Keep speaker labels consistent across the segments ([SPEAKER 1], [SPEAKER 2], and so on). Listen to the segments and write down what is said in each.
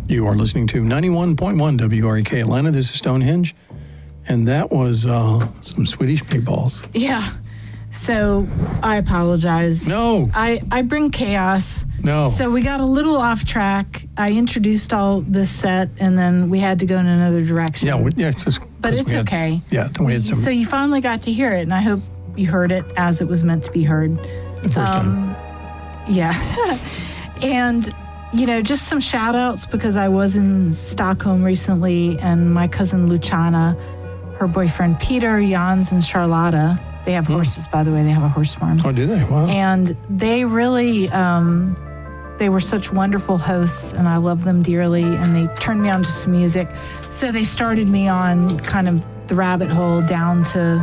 [SPEAKER 1] You are listening to 91.1 WREK Atlanta. This is Stonehenge. And that was some Swedish meatballs.
[SPEAKER 2] Yeah. So I apologize.
[SPEAKER 1] No.
[SPEAKER 2] I bring chaos.
[SPEAKER 1] No.
[SPEAKER 2] So we got a little off track. I introduced all this set, and then we had to go in another direction.
[SPEAKER 1] Yeah, it's just...
[SPEAKER 2] But it's okay.
[SPEAKER 1] Yeah, we had some...
[SPEAKER 2] So you finally got to hear it, and I hope you heard it as it was meant to be heard.
[SPEAKER 1] The first time.
[SPEAKER 2] Yeah. And... just some shout outs because I was in Stockholm recently, and my cousin Luciana, her boyfriend Peter, Jans, and Charlotta, they have horses, by the way. They have a horse farm.
[SPEAKER 1] Oh, do they? Wow.
[SPEAKER 2] And they really, they were such wonderful hosts, and I love them dearly, and they turned me on to some music. So they started me on kind of the rabbit hole down to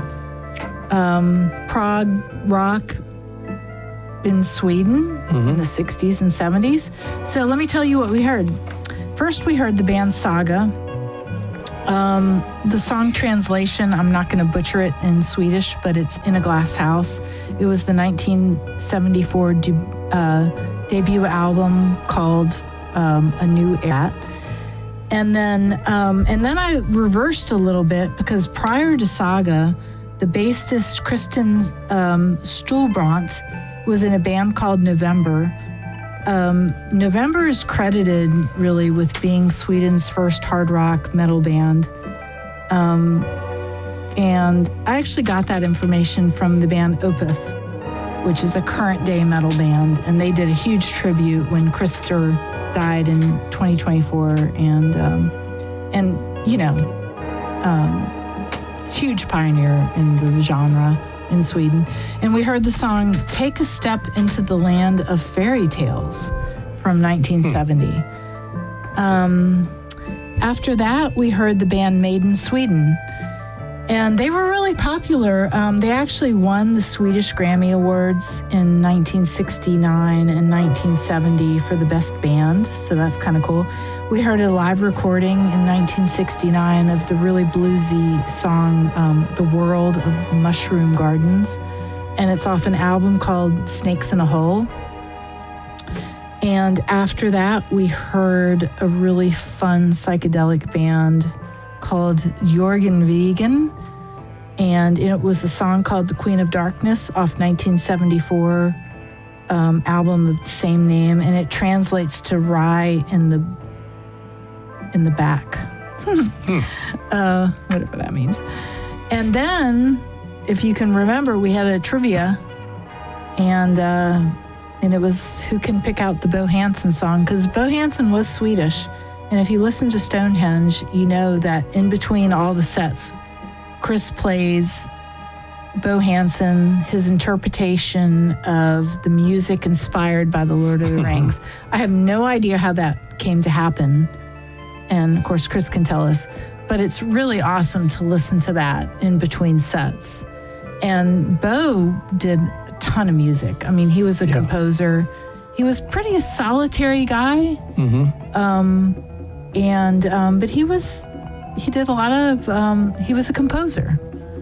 [SPEAKER 2] prog rock in Sweden in the 60s and 70s. So let me tell you what we heard. First, we heard the band Saga. The song translation, I'm not going to butcher it in Swedish, but it's In a Glass House. It was the 1974 debut album called A New Era. And then I reversed a little bit because prior to Saga, the bassist Kristen Stulbrandt was in a band called November. November is credited really with being Sweden's first hard rock metal band. And I actually got that information from the band Opeth, which is a current day metal band. And they did a huge tribute when Christer died in 2024. Huge pioneer in the genre in Sweden. And we heard the song Take a Step into the Land of Fairy Tales from 1970. After that, we heard the band Made in Sweden. And they were really popular. They actually won the Swedish Grammy Awards in 1969 and 1970 for the best band. So that's kind of cool. We heard a live recording in 1969 of the really bluesy song, The World of Mushroom Gardens. And it's off an album called Snakes in a Hole. And after that, we heard a really fun psychedelic band called Jorgen Vegan. And it was a song called The Queen of Darkness off 1974 album of the same name. And it translates to rye in the back. Whatever that means. And then, if you can remember, we had a trivia, and it was who can pick out the Bo Hansen song, because Bo Hansen was Swedish. And if you listen to Stonehenge, you know that in between all the sets, Chris plays Bo Hansen, his interpretation of the music inspired by The Lord of the Rings. I have no idea how that came to happen. And of course, Chris can tell us. But it's really awesome to listen to that in between sets. And Bo did a ton of music. I mean, he was a composer. He was pretty a solitary guy. But he did a lot of, he was a composer.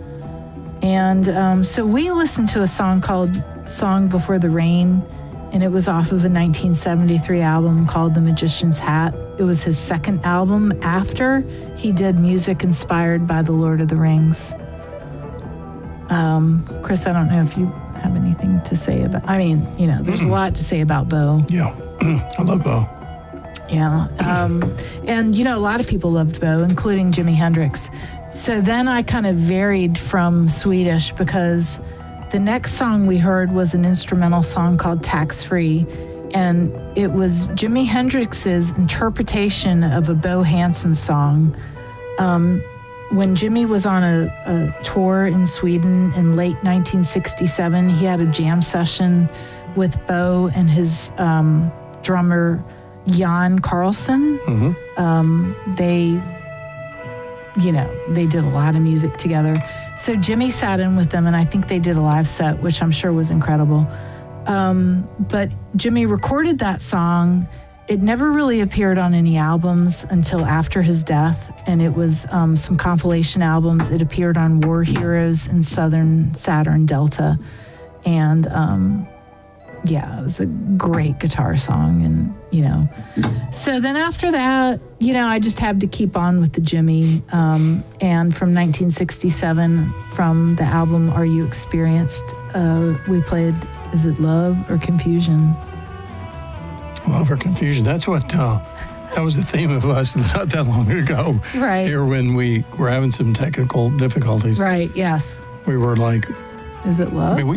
[SPEAKER 2] And so we listened to a song called Song Before the Rain, and it was off of a 1973 album called The Magician's Hat. It was his second album after he did music inspired by The Lord of the Rings. Chris, I don't know if you have anything to say about, there's a lot to say about Bo.
[SPEAKER 1] Yeah, I love Bo.
[SPEAKER 2] Yeah, and a lot of people loved Bo, including Jimi Hendrix. So then I kind of varied from Swedish because the next song we heard was an instrumental song called Tax Free, and it was Jimi Hendrix's interpretation of a Bo Hansen song. When Jimmy was on a tour in Sweden in late 1967, he had a jam session with Bo and his drummer, Jan Carlson. They did a lot of music together. So Jimmy sat in with them, and I think they did a live set, which I'm sure was incredible. But Jimmy recorded that song. It never really appeared on any albums until after his death, and it was some compilation albums. It appeared on War Heroes and Southern Saturn Delta. And it was a great guitar song. And, So then after that, I just had to keep on with the Jimmy. And from 1967, from the album Are You Experienced, we played, is it Love or Confusion?
[SPEAKER 1] Love or Confusion. That's what, that was the theme of us not that long ago.
[SPEAKER 2] Right.
[SPEAKER 1] Here when we were having some technical difficulties.
[SPEAKER 2] Right, yes.
[SPEAKER 1] We were like...
[SPEAKER 2] Is it Love?
[SPEAKER 1] I mean,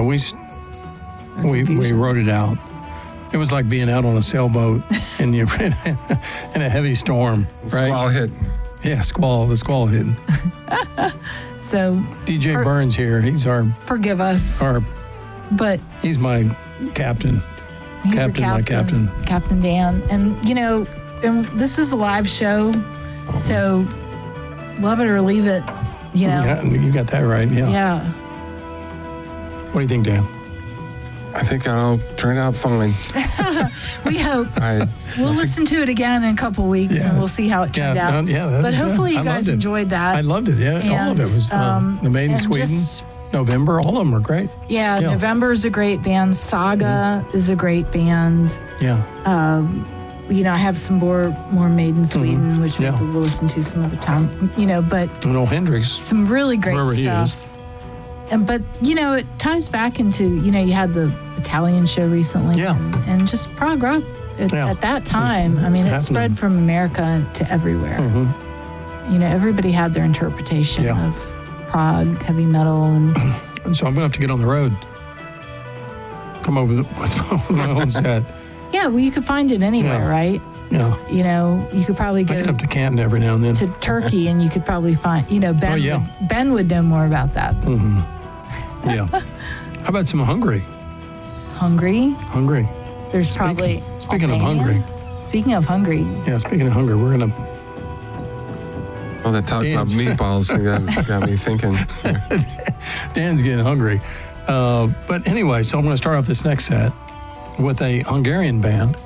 [SPEAKER 1] we wrote it out. It was like being out on a sailboat and you're in a heavy storm, right?
[SPEAKER 3] Squall hit.
[SPEAKER 1] Yeah, the squall hit.
[SPEAKER 2] So
[SPEAKER 1] DJ Burns here, he's
[SPEAKER 2] forgive us. But
[SPEAKER 1] he's my captain.
[SPEAKER 2] He's
[SPEAKER 1] my captain.
[SPEAKER 2] Captain Dan. And and this is a live show, so love it or leave it,
[SPEAKER 1] Yeah, you got that right, yeah.
[SPEAKER 2] Yeah.
[SPEAKER 1] What do you think, Dan?
[SPEAKER 3] I think it'll turn out fine.
[SPEAKER 2] We hope. We'll listen to it again in a couple weeks, and we'll see how it turned out. But hopefully you guys enjoyed that.
[SPEAKER 1] I loved it, yeah. All of it was the Made in Sweden, November, all of them were great.
[SPEAKER 2] Yeah, November is a great band. Saga is a great band.
[SPEAKER 1] Yeah.
[SPEAKER 2] I have some more Made in Sweden, which people will listen to some other time. But
[SPEAKER 1] Hendrix.
[SPEAKER 2] Some really great stuff. But it ties back into you had the Italian show recently, and just prog rock at that time. I mean, it spread from America to everywhere. Everybody had their interpretation of prog, heavy metal, and
[SPEAKER 1] so I'm gonna have to get on the road. Come over with my own set.
[SPEAKER 2] Yeah, well, you could find it anywhere, right?
[SPEAKER 1] Yeah.
[SPEAKER 2] You could probably go
[SPEAKER 1] I get up to Canton every now and then.
[SPEAKER 2] To Turkey, and you could probably find, Ben would know more about that.
[SPEAKER 1] Yeah. How about some Hungary?
[SPEAKER 2] Hungary? There's probably...
[SPEAKER 1] Speaking of Hungary.
[SPEAKER 2] Speaking of Hungary.
[SPEAKER 1] Yeah, speaking of Hungary, we're going to...
[SPEAKER 3] Oh, that talk about meatballs got me thinking.
[SPEAKER 1] Dan's getting hungry. But anyway, so I'm going to start off this next set with a Hungarian band.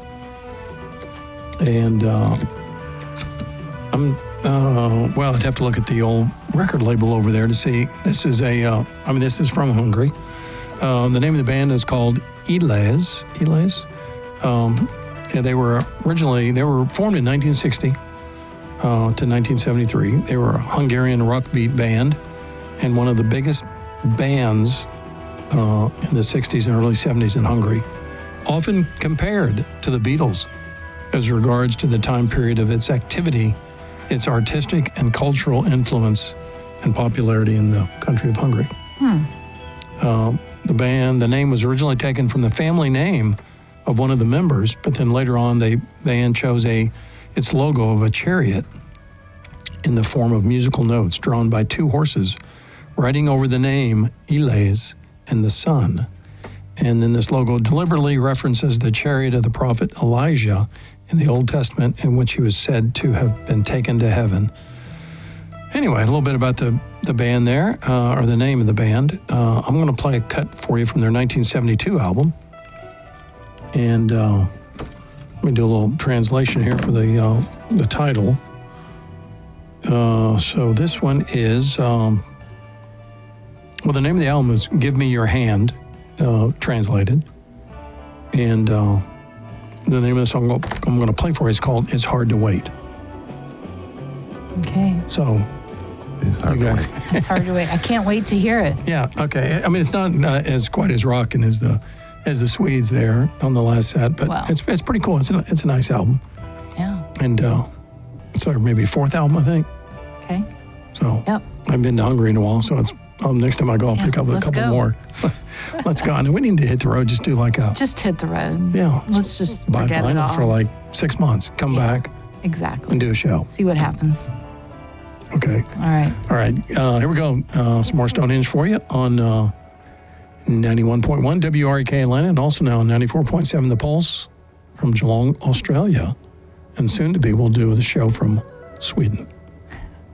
[SPEAKER 1] And I'd have to look at the old record label over there to see. This is this is from Hungary. The name of the band is called Élez. They were formed in 1960 to 1973. They were a Hungarian rock beat band and one of the biggest bands in the 60s and early 70s in Hungary, often compared to the Beatles as regards to the time period of its activity, its artistic and cultural influence and popularity in the country of Hungary. The name was originally taken from the family name of one of the members, but then later on the band chose its logo of a chariot in the form of musical notes drawn by two horses, riding over the name Élez and the sun. And then this logo deliberately references the chariot of the prophet Elijah in the Old Testament, in which he was said to have been taken to heaven. Anyway, a little bit about the band there, or the name of the band. I'm going to play a cut for you from their 1972 album. And let me do a little translation here for the title. So this one is, the name of the album is Give Me Your Hand, translated. And the name of the song I'm going to play for you is called It's Hard to Wait.
[SPEAKER 2] Okay.
[SPEAKER 1] So,
[SPEAKER 3] it's hard to wait.
[SPEAKER 2] It's hard to wait. I can't wait to hear it.
[SPEAKER 1] Yeah, okay. I mean, it's not as quite as rocking as the Swedes there on the last set, but it's pretty cool. It's a nice album.
[SPEAKER 2] Yeah.
[SPEAKER 1] And it's like maybe fourth album, I think.
[SPEAKER 2] Okay.
[SPEAKER 1] So I've been to Hungary in a while, so it's next time I go, I'll pick up a couple more. Let's go. And we need to hit the road. Just do
[SPEAKER 2] just hit the road.
[SPEAKER 1] Yeah.
[SPEAKER 2] Let's just
[SPEAKER 1] buy
[SPEAKER 2] forget it all
[SPEAKER 1] for like 6 months. Come back.
[SPEAKER 2] Exactly.
[SPEAKER 1] And do a show.
[SPEAKER 2] See what happens.
[SPEAKER 1] Okay.
[SPEAKER 2] All right.
[SPEAKER 1] Here we go. Some more Stonehenge for you on 91.1 WREK Atlanta, and also now on 94.7 The Pulse from Geelong, Australia. And soon to be, we'll do the show from Sweden.